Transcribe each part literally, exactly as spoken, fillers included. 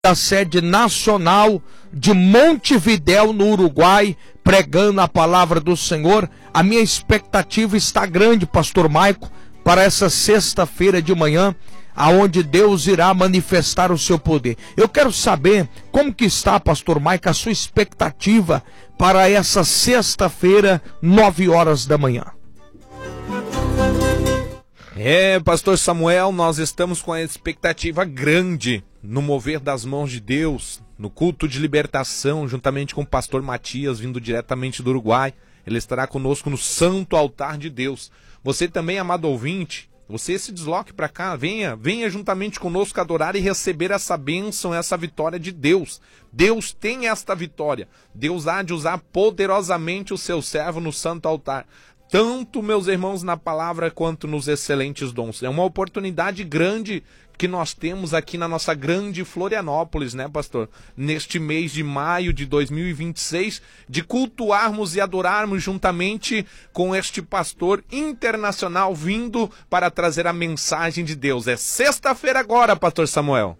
da sede nacional de Montevidéu, no Uruguai, pregando a palavra do Senhor. A minha expectativa está grande, pastor Maico, para essa sexta-feira de manhã, aonde Deus irá manifestar o seu poder. Eu quero saber como que está, pastor Maico, a sua expectativa para essa sexta-feira, nove horas da manhã. É, pastor Samuel, nós estamos com a expectativa grande no mover das mãos de Deus, no culto de libertação, juntamente com o pastor Matias, vindo diretamente do Uruguai. Ele estará conosco no Santo Altar de Deus. Você também, amado ouvinte, você se desloque para cá, venha, venha juntamente conosco adorar e receber essa bênção, essa vitória de Deus. Deus tem esta vitória. Deus há de usar poderosamente o seu servo no Santo Altar. Tanto, meus irmãos, na palavra quanto nos excelentes dons. É uma oportunidade grande que nós temos aqui na nossa grande Florianópolis, né, pastor? Neste mês de maio de dois mil e vinte e seis, de cultuarmos e adorarmos juntamente com este pastor internacional vindo para trazer a mensagem de Deus. É sexta-feira agora, pastor Samuel.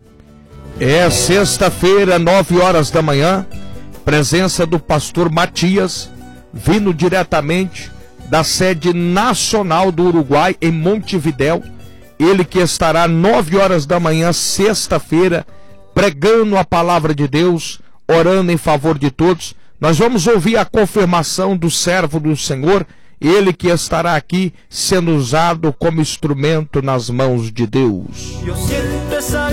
É sexta-feira, nove horas da manhã, presença do pastor Matias, vindo diretamente da sede nacional do Uruguai, em Montevidéu. Ele que estará nove horas da manhã, sexta-feira, pregando a palavra de Deus, orando em favor de todos. Nós vamos ouvir a confirmação do servo do Senhor, ele que estará aqui sendo usado como instrumento nas mãos de Deus. Eu sinto essa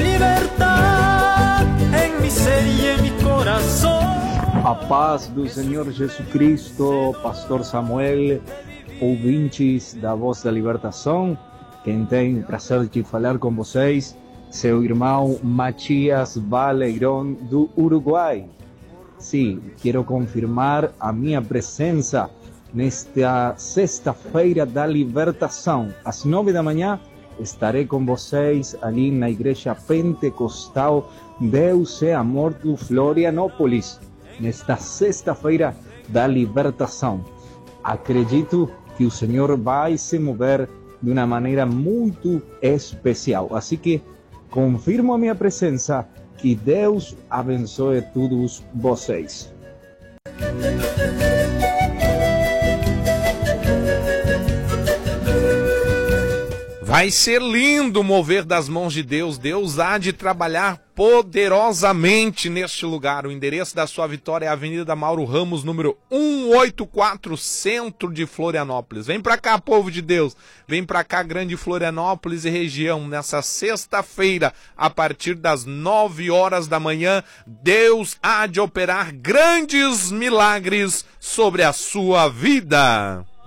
liberdade em mi ser e em mi coração. A paz do Senhor Jesus Cristo, pastor Samuel, ouvintes da Voz da Libertação. Quem tem o prazer de falar com vocês, seu irmão Matias Valerón, do Uruguai. Sim, quero confirmar a minha presença nesta sexta-feira da libertação. Às nove da manhã, estarei com vocês ali na Igreja Pentecostal Deus é Amor do Florianópolis, nesta sexta-feira da libertação. Acredito que o Senhor vai se mover de uma maneira muito especial. Assim que confirmo a minha presença. Que Deus abençoe todos vocês. Vai ser lindo o mover das mãos de Deus. Deus há de trabalhar poderosamente neste lugar. O endereço da sua vitória é a Avenida Mauro Ramos, número cento e oitenta e quatro, centro de Florianópolis. Vem pra cá, povo de Deus. Vem pra cá, grande Florianópolis e região. Nessa sexta-feira, a partir das nove horas da manhã, Deus há de operar grandes milagres sobre a sua vida.